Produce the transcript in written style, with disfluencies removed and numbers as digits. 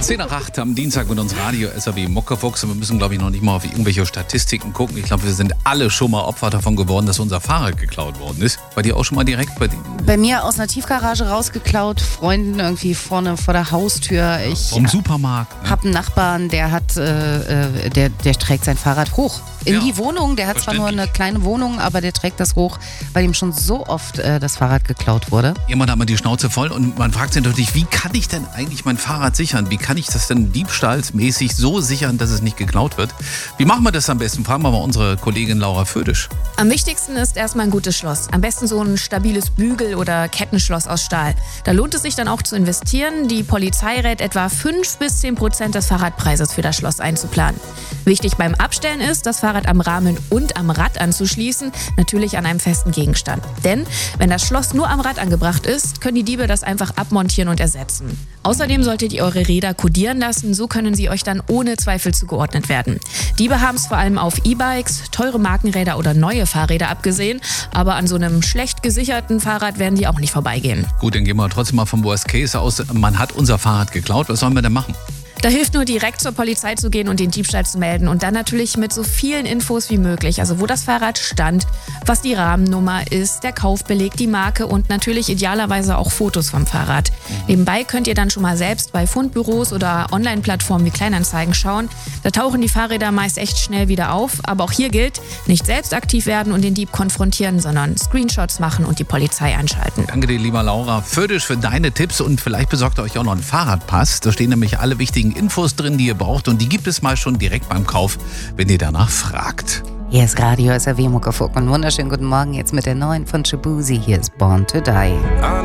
10 nach 8 am Dienstag mit uns Radio SAW Muckefuchs. Und wir müssen, glaube ich, noch nicht mal auf irgendwelche Statistiken gucken. Ich glaube, wir sind alle schon mal Opfer davon geworden, dass unser Fahrrad geklaut worden ist. Bei dir auch schon mal direkt? Bei mir aus einer Tiefgarage rausgeklaut, Freunden irgendwie vorne vor der Haustür. Vom Supermarkt. Ich habe einen Nachbarn, der trägt sein Fahrrad hoch in die Wohnung. Der hat zwar nur eine kleine Wohnung, aber der trägt das hoch, weil ihm schon so oft das Fahrrad geklaut wurde. Jemand hat mal die Schnauze voll und man fragt sich natürlich, wie kann ich denn eigentlich mein Fahrrad sichern? Wie kann ich das denn diebstahlsmäßig so sichern, dass es nicht geklaut wird? Wie machen wir das am besten? Fragen wir mal unsere Kollegin Laura Födisch. Am wichtigsten ist erstmal ein gutes Schloss. Am besten so ein stabiles Bügel- oder Kettenschloss aus Stahl. Da lohnt es sich dann auch zu investieren. Die Polizei rät etwa 5-10% des Fahrradpreises für das Schloss einzuplanen. Wichtig beim Abstellen ist, das Fahrrad am Rahmen und am Rad anzuschließen, natürlich an einem festen Gegenstand. Denn wenn das Schloss nur am Rad angebracht ist, können die Diebe das einfach abmontieren und ersetzen. Außerdem solltet ihr eure Räder kodieren lassen, so können sie euch dann ohne Zweifel zugeordnet werden. Diebe haben es vor allem auf E-Bikes, teure Markenräder oder neue Fahrräder abgesehen, aber an so einem schlecht gesicherten Fahrrad werden die auch nicht vorbeigehen. Gut, dann gehen wir trotzdem mal vom Worst Case aus. Man hat unser Fahrrad geklaut. Was sollen wir denn machen? Da hilft nur, direkt zur Polizei zu gehen und den Diebstahl zu melden und dann natürlich mit so vielen Infos wie möglich. Also wo das Fahrrad stand, was die Rahmennummer ist, der Kaufbeleg, die Marke und natürlich idealerweise auch Fotos vom Fahrrad. Nebenbei könnt ihr dann schon mal selbst bei Fundbüros oder Online-Plattformen wie Kleinanzeigen schauen. Da tauchen die Fahrräder meist echt schnell wieder auf. Aber auch hier gilt, nicht selbst aktiv werden und den Dieb konfrontieren, sondern Screenshots machen und die Polizei einschalten. Danke dir, lieber Laura Födisch, für deine Tipps und vielleicht besorgt ihr euch auch noch einen Fahrradpass. Da stehen nämlich alle wichtigen Infos drin, die ihr braucht und die gibt es mal schon direkt beim Kauf, wenn ihr danach fragt. Hier ist Radio SAW Muckefuchs und wunderschönen guten Morgen jetzt mit der neuen von Shaboozey. Hier ist Born to Die.